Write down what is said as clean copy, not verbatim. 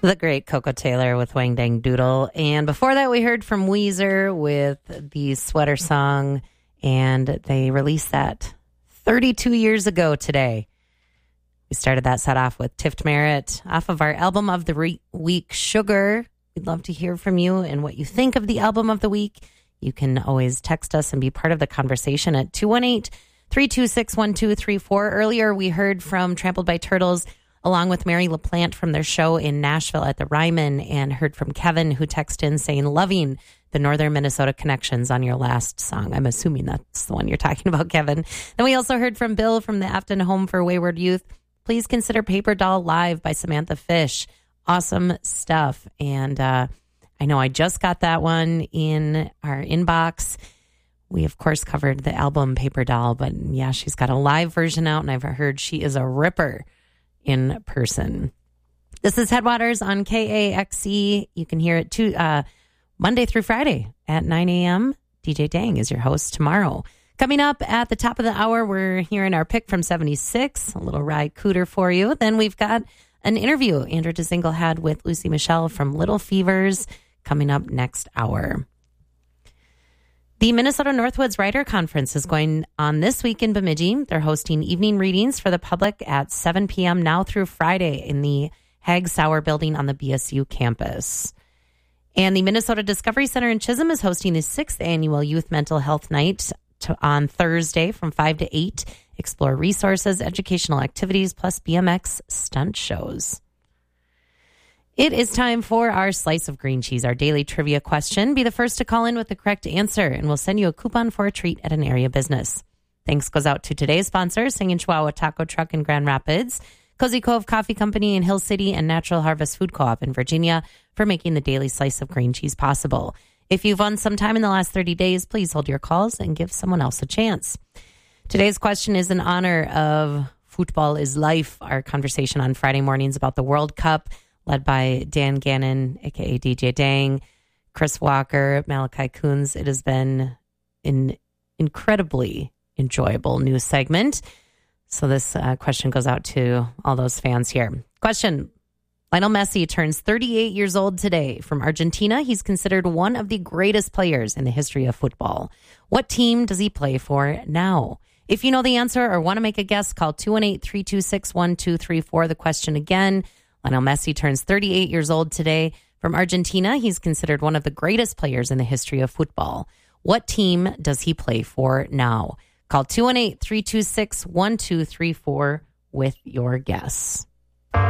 The great Coco Taylor with Wang Dang Doodle. And before that, we heard from Weezer with the Sweater Song, and they released that 32 years ago today. We started that set off with Tift Merritt off of our album of the week, Sugar. We'd love to hear from you and what you think of the album of the week. You can always text us and be part of the conversation at 218-326-1234. Earlier, we heard from Trampled by Turtles along with Mary LaPlante from their show in Nashville at the Ryman, and heard from Kevin, who texted in saying, loving the Northern Minnesota connections on your last song. I'm assuming that's the one you're talking about, Kevin. Then we also heard from Bill from the Afton Home for Wayward Youth. Please consider Paper Doll Live by Samantha Fish. Awesome stuff. And I know I just got that one in our inbox. We, of course, covered the album Paper Doll, but yeah, she's got a live version out, and I've heard she is a ripper in person. This is Headwaters on KAXE. You can hear it Monday through Friday at 9 a.m. DJ Dang is your host tomorrow. Coming up at the top of the hour, we're hearing our pick from 76, a little ride cooter for you. Then we've got an interview Andrew DeZingle had with Lucy Michelle from Little Fevers coming up next hour. The Minnesota Northwoods Writer Conference is going on this week in Bemidji. They're hosting evening readings for the public at 7 p.m. now through Friday in the Hag Sauer building on the BSU campus. And the Minnesota Discovery Center in Chisholm is hosting the 6th annual Youth Mental Health Night on Thursday from 5 to 8. Explore resources, educational activities, plus BMX stunt shows. It is time for our Slice of Green Cheese, our daily trivia question. Be the first to call in with the correct answer, and we'll send you a coupon for a treat at an area business. Thanks goes out to today's sponsors, Singing Chihuahua Taco Truck in Grand Rapids, Cozy Cove Coffee Company in Hill City, and Natural Harvest Food Co-op in Virginia for making the daily Slice of Green Cheese possible. If you've won some time in the last 30 days, please hold your calls and give someone else a chance. Today's question is in honor of Football is Life, our conversation on Friday mornings about the World Cup, led by Dan Gannon, a.k.a. DJ Dang, Chris Walker, Malachi Coons. It has been an incredibly enjoyable news segment. So this question goes out to all those fans here. Question: Lionel Messi turns 38 years old today. From Argentina, he's considered one of the greatest players in the history of football. What team does he play for now? If you know the answer or want to make a guess, call 218-326-1234. The question again: Lionel Messi turns 38 years old today. From Argentina, he's considered one of the greatest players in the history of football. What team does he play for now? Call 218-326-1234 with your guess.